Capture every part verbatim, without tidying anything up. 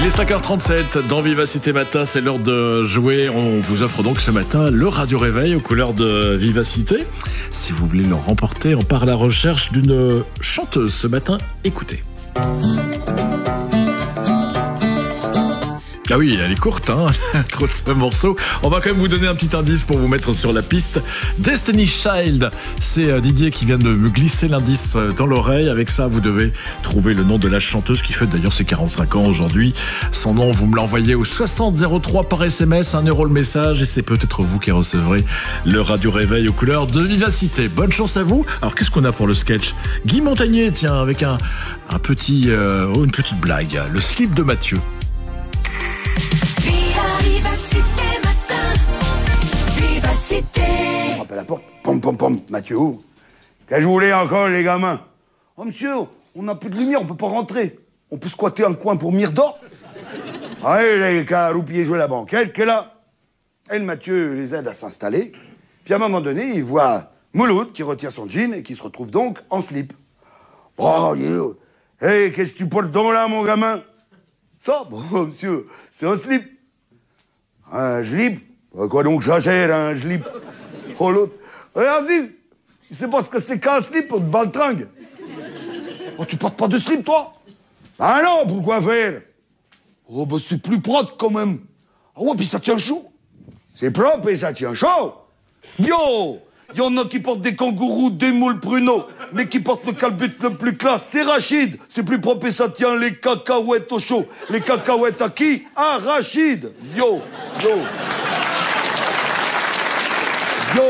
Il est cinq heures trente-sept dans Vivacité Matin, c'est l'heure de jouer. On vous offre donc ce matin le Radio Réveil aux couleurs de Vivacité. Si vous voulez le remporter, on part à la recherche d'une chanteuse ce matin. Écoutez. Ah oui, elle est courte, hein, trop de ce morceau. On va quand même vous donner un petit indice pour vous mettre sur la piste. Destiny Child, c'est Didier qui vient de me glisser l'indice dans l'oreille. Avec ça, vous devez trouver le nom de la chanteuse qui fête d'ailleurs ses quarante-cinq ans aujourd'hui. Son nom, vous me l'envoyez au soixante zéro trois par S M S, un euro le message, et c'est peut-être vous qui recevrez le Radio Réveil aux couleurs de Vivacité. Bonne chance à vous. Alors, qu'est-ce qu'on a pour le sketch? Guy Montagnier, tiens, avec un, un petit, euh, oh, une petite blague. Le slip de Mathieu. Frappe à la porte, pom pom pom, Mathieu, où? Qu'est-ce que vous voulez encore, les gamins? Oh, monsieur, on n'a plus de lumière, on peut pas rentrer. On peut squatter un coin pour Myrdor? Allez, les gars, roupier jouer la banquette, qui est là. Et le Mathieu les aide à s'installer. Puis à un moment donné, il voit Mouloud qui retire son jean et qui se retrouve donc en slip. Oh, dis donc. Hé, qu'est-ce que tu portes donc là, mon gamin? Ça, bon, monsieur, c'est un slip. Un slip? Quoi donc ça sert, un slip? Oh, l'autre. Hé, Aziz, il sait pas ce que c'est qu'un slip, on te baltringue. Oh, tu portes pas de slip, toi? Ah non, pourquoi faire? Oh, bah c'est plus propre, quand même. Ah ouais, puis ça tient chaud. C'est propre et ça tient chaud. Yo! Il y en a qui portent des kangourous, des moules pruneaux, mais qui portent le calbut le plus classe, c'est Rachid. C'est plus propre et ça tient les cacahuètes au chaud. Les cacahuètes à qui? À Rachid. Yo, yo. Yo.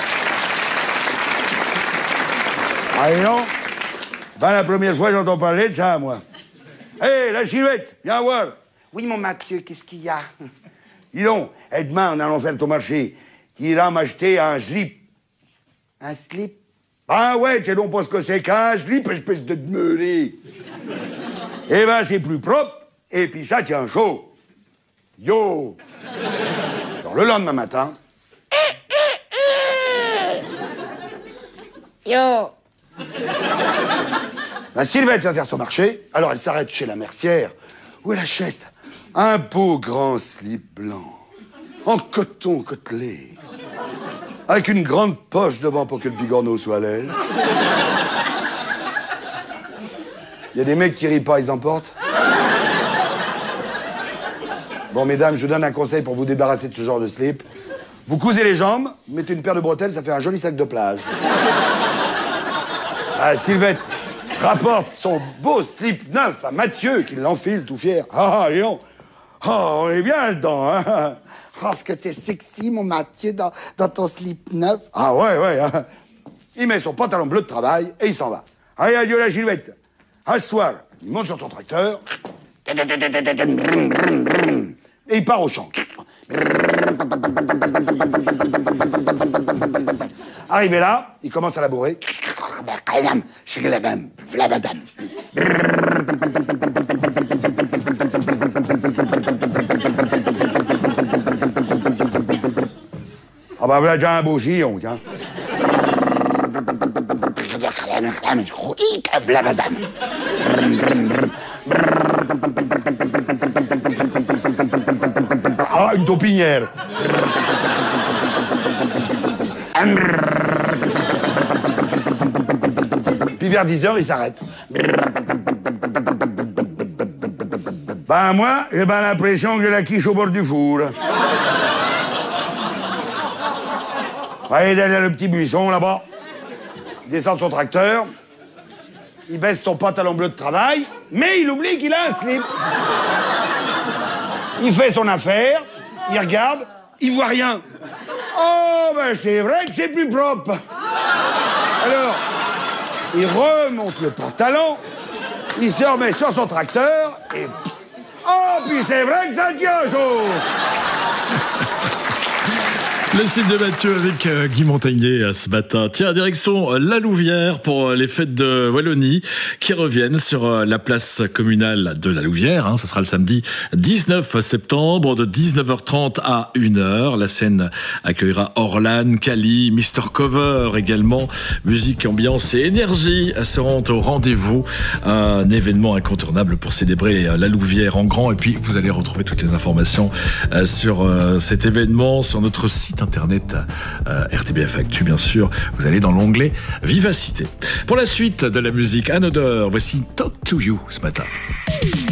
Allez, non? Ben, la première fois, j'entends parler de ça, moi. Hé, hey, la silhouette, viens voir. Oui, mon Mathieu, qu'est-ce qu'il y a? Dis donc, et demain, en allant faire ton marché, tu iras m'acheter un slip. Un slip? Ah ouais, c'est donc pas ce que c'est qu'un slip, espèce de demeuré. Eh ben, c'est plus propre, et puis ça tient chaud. Yo! Alors, le lendemain matin... Yo! La Sylvette va faire son marché, alors elle s'arrête chez la mercière, où elle achète un beau grand slip blanc, en coton côtelé, avec une grande poche devant pour que le bigorneau soit à l'aise. Il y a des mecs qui rient pas, ils emportent. Bon, mesdames, je vous donne un conseil pour vous débarrasser de ce genre de slip. Vous cousez les jambes, mettez une paire de bretelles, ça fait un joli sac de plage. Ah, Sylvette rapporte son beau slip neuf à Mathieu, qui l'enfile tout fier. Ah, Léon, oh, on est bien dedans, hein. Oh, ce que t'es sexy, mon Mathieu, dans, dans ton slip neuf. Ah ouais, ouais. Hein. Il met son pantalon bleu de travail et il s'en va. Allez, adieu la Sylvette. À ce soir, il monte sur son tracteur et il part au champ. Arrivé là, il commence à labourer. Ah bah voilà déjà un beau sillon, tiens. Ah, une taupinière. Puis vers dix heures, il s'arrête. Ben moi, j'ai ben l'impression que j'ai la quiche au bord du four. Voyez derrière le petit buisson, là-bas. Il descend de son tracteur. Il baisse son pantalon bleu de travail, mais il oublie qu'il a un slip. Il fait son affaire, il regarde, il voit rien. Oh, ben c'est vrai que c'est plus propre. Alors, il remonte le pantalon, il se remet sur son tracteur et... Oh, puis c'est vrai que ça tient chaud. Le site de Mathieu avec euh, Guy Montagnier euh, ce matin. Tiens, direction euh, La Louvière pour euh, les fêtes de Wallonie qui reviennent sur euh, la place communale de La Louvière. Hein. Ce sera le samedi dix-neuf septembre de dix-neuf heures trente à une heure. La scène accueillera Orlan, Kali, mister Cover également. Musique, ambiance et énergie seront au rendez-vous. Un événement incontournable pour célébrer euh, La Louvière en grand. Et puis, vous allez retrouver toutes les informations euh, sur euh, cet événement sur notre site internet euh, R T B F Actu, bien sûr. Vous allez dans l'onglet Vivacité. Pour la suite de la musique Another, voici Talk to You ce matin.